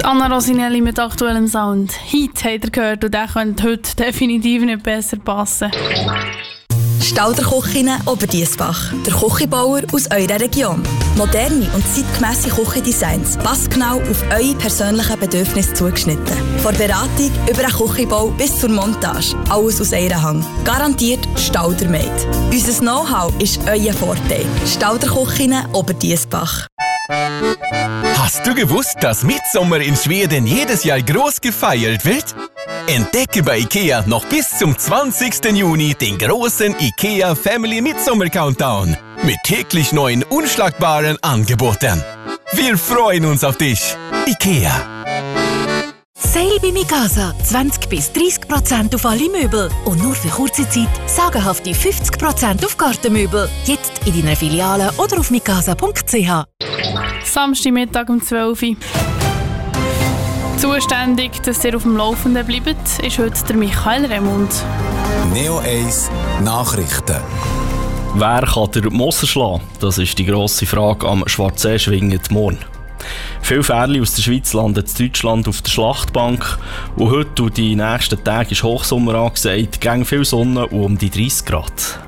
Anna Rosinelli mit aktuellem Sound. Heat habt ihr gehört und der könnte heute definitiv nicht besser passen. Stauder-Küchinnen Oberdiessbach. Der Küchenbauer aus eurer Region. Moderne und zeitgemässe Küchendesigns. Passgenau auf eure persönlichen Bedürfnisse zugeschnitten. Von Beratung über den Küchenbau bis zur Montage. Alles aus einer Hand. Garantiert Stauder-made. Unser Know-how ist euer Vorteil. Stauder-Küchinnen Oberdiessbach. Hast du gewusst, dass Mitsommer in Schweden jedes Jahr groß gefeiert wird? Entdecke bei IKEA noch bis zum 20. Juni den großen IKEA Family Midsommer Countdown mit täglich neuen unschlagbaren Angeboten. Wir freuen uns auf dich. IKEA. Sale bei Mikasa. 20-30% auf alle Möbel. Und nur für kurze Zeit sagenhafte 50% auf Gartenmöbel. Jetzt in deiner Filiale oder auf mikasa.ch. Samstagmittag um 12 Uhr. Zuständig, dass ihr auf dem Laufenden bleibt, ist heute der Michael Remund. Neo 1 Nachrichten. Wer kann den Moser schlagen? Das ist die grosse Frage am Schwarzsee schwingend morgen. Viele Fährli aus der Schweiz landen in Deutschland auf der Schlachtbank. Und heute und die nächsten Tage ist Hochsommer angesagt, gegen viel Sonne und um die 30 Grad.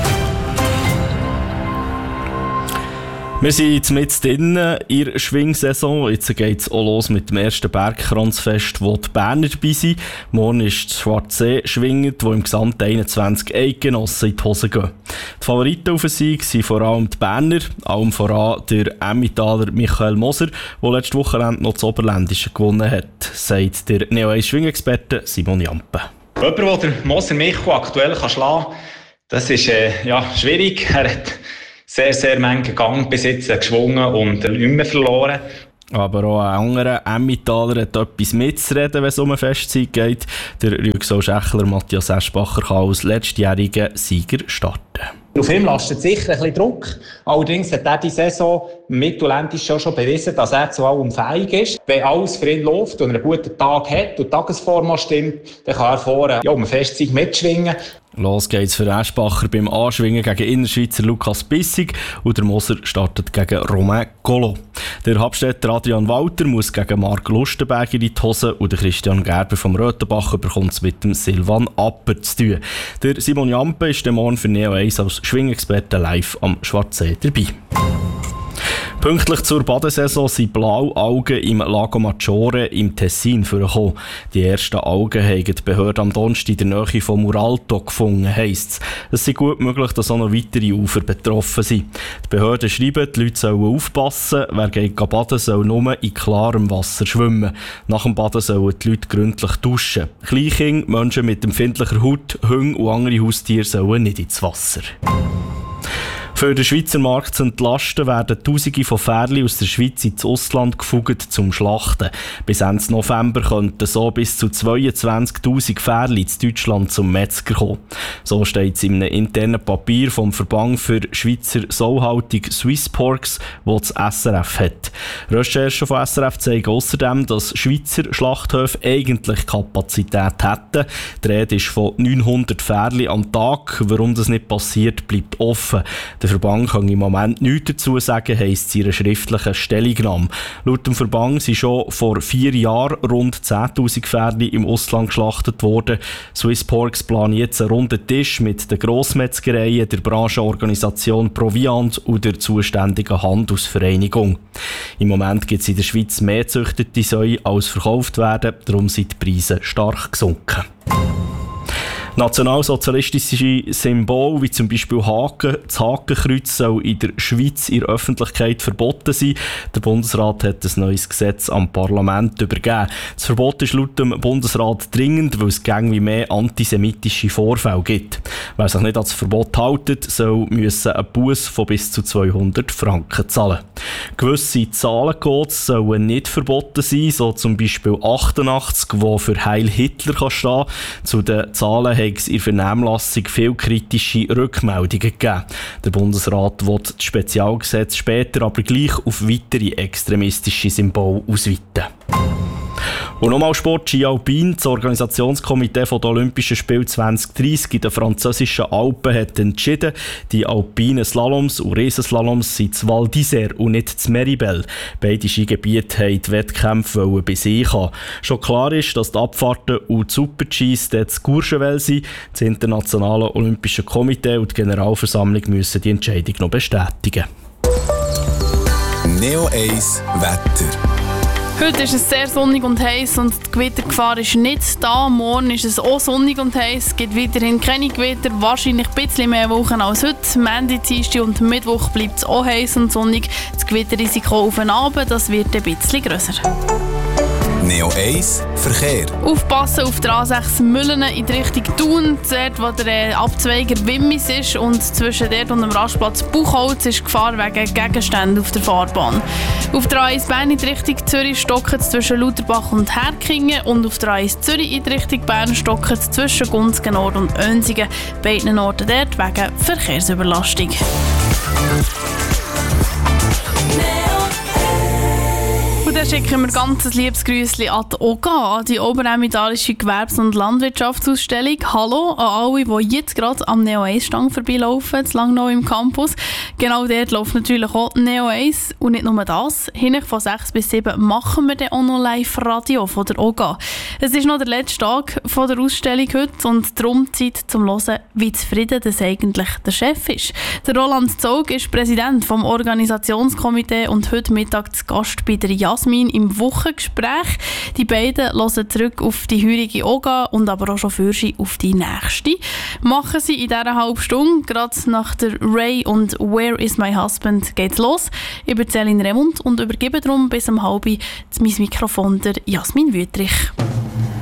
Wir sind jetzt drinnen in der Schwingsaison. Jetzt geht es auch los mit dem ersten Bergkranzfest, wo die Berner dabei sind. Morgen ist das Schwarzsee schwingend, wo im Gesamt 21 Eidgenossen in die Hose gehen. Die Favoriten auf den Sieg sind vor allem die Berner, allem voran der Emmentaler Michael Moser, der letztes Wochenende noch das Oberländische gewonnen hat, sagt der Neo 1 Schwingexperte Simon Jampe. Jemand, der den Moser Michael aktuell schlagen kann, das ist schwierig. Er hat sehr, sehr manchen Gang bis jetzt geschwungen und nicht mehr verloren. Aber auch ein anderer Emmentaler hat etwas mitzureden, wenn es um eine Festzeit geht. Der Rüegsau-Schächler Matthias Eschbacher kann als letztjähriger Sieger starten. Auf ihm lastet sicher ein bisschen Druck. Allerdings hat er die Saison mittelländisch schon bewiesen, dass er zu allem fähig ist. Wenn alles für ihn läuft und er einen guten Tag hat und die Tagesform stimmt, dann kann er vorne um eine Festzeit mitschwingen. Los geht's für Eschbacher beim Anschwingen gegen Innerschweizer Lukas Bissig und der Moser startet gegen Romain Golo. Der Hauptstädter Adrian Walter muss gegen Marc Lustenberger in die Hose und der Christian Gerber vom Röthenbach bekommt es mit dem Silvan Apper zu tun. Der Simon Jampe ist der morgen für Neo 1 als Schwingexperte live am Schwarzsee dabei. Pünktlich zur Badesaison sind Blaualgen im Lago Maggiore im Tessin vorgekommen. Die ersten Algen haben die Behörde am Donnerstag in der Nähe von Muralto gefunden, heisst es. Es ist gut möglich, dass auch noch weitere Ufer betroffen sind. Die Behörden schreiben, die Leute sollen aufpassen. Wer geht baden, soll nur in klarem Wasser schwimmen. Nach dem Baden sollen die Leute gründlich duschen. Kleinkinder, Menschen mit empfindlicher Haut, Hunde und andere Haustiere sollen nicht ins Wasser. Für den Schweizer Markt zu entlasten, werden Tausende von Fährli aus der Schweiz ins Ausland gefugt zum Schlachten. Bis Ende November könnten so bis zu 22'000 Fährli in Deutschland zum Metzger kommen. So steht es in einem internen Papier vom Verband für Schweizer Sauhaltung Swissporks, wo das SRF hat. Recherchen von SRF zeigen außerdem, dass Schweizer Schlachthöfe eigentlich Kapazität hätten. Die Rede ist von 900 Fährli am Tag. Warum das nicht passiert, bleibt offen. Der Verband kann im Moment nichts dazu sagen, heisst es in einer schriftlichen Stellungnahme. Laut dem Verband sind schon vor 4 Jahren rund 10'000 Pferde im Ausland geschlachtet worden. Swissporks planen jetzt einen runden Tisch mit den Grossmetzgereien, der Branchenorganisation Proviant und der zuständigen Handelsvereinigung. Im Moment gibt es in der Schweiz mehr gezüchtete Säue als verkauft werden, darum sind die Preise stark gesunken. Nationalsozialistische Symbole wie zum Beispiel das Hakenkreuz soll in der Schweiz in der Öffentlichkeit verboten sein. Der Bundesrat hat ein neues Gesetz am Parlament übergeben. Das Verbot ist laut dem Bundesrat dringend, weil es gängig mehr antisemitische Vorfälle gibt. Wer sich nicht an das Verbot hält, soll einen Buß von bis zu 200 Franken zahlen. Gewisse Zahlencodes sollen nicht verboten sein, so zum Beispiel 88, die für Heil Hitler stehen kann. Zu den Zahlen hat es in der Vernehmlassung viel kritische Rückmeldungen gegeben. Der Bundesrat will das Spezialgesetz später aber gleich auf weitere extremistische Symbole ausweiten. Und nochmal Sport, Ski Alpin. Das Organisationskomitee der Olympischen Spiele 2030 in den französischen Alpen hat entschieden, die alpinen Slaloms und Riesenslaloms sind das Val d'Isère und nicht das Méribel. Beide Skigebiete wollten die Wettkämpfe bei sich haben. Schon klar ist, dass die Abfahrten und die Super-Gs dort zu Courchevel sind. Das Internationale Olympische Komitee und die Generalversammlung müssen die Entscheidung noch bestätigen. Neo 1 Wetter. Heute ist es sehr sonnig und heiß und die Gewittergefahr ist nicht da. Morgen ist es auch sonnig und heiß. Es gibt weiterhin keine Gewitter, wahrscheinlich ein bisschen mehr Wochen als heute. Montag, Dienstag und Mittwoch bleibt es auch heiß und sonnig. Das Gewitterrisiko auf den Abend, das wird ein bisschen grösser. Neo 1 Verkehr. Aufpassen auf der A6 Müllenen in die Richtung Thun, dort wo der Abzweiger Wimmis ist, und zwischen dort und dem Rastplatz Buchholz ist Gefahr wegen Gegenständen auf der Fahrbahn. Auf der A1 Bern in die Richtung Zürich stocken zwischen Lauterbach und Herkingen, und auf der A1 Zürich in die Richtung Bern stocken zwischen Gunzgen Nord und Önsingen. Beiden Orten dort wegen Verkehrsüberlastung. Und dann schicken wir ganz ein liebes Grüßchen an die OGA, an die Oberemmental-ische Gewerbs- und Landwirtschaftsausstellung. Hallo an alle, die jetzt gerade am Neo 1 Stand vorbeilaufen, zu Langnau im Campus. Genau dort läuft natürlich auch Neo 1. Und nicht nur das, hinten von 6 bis 7 machen wir dann auch noch Live-Radio von der OGA. Es ist noch der letzte Tag von der Ausstellung heute und darum Zeit zum Hören, wie zufrieden das eigentlich der Chef ist. Der Roland Zog ist Präsident vom Organisationskomitee und heute Mittag zu Gast bei der Jasmin im Wochengespräch. Die beiden hören zurück auf die heurige OGA und aber auch schon für sie auf die nächste. Machen sie in dieser halben Stunde, gerade nach der Ray und Where is my husband geht's los. Ich bin Céline Remund und übergebe darum bis um 12:30 mein Mikrofon der Jasmin Wüttrich.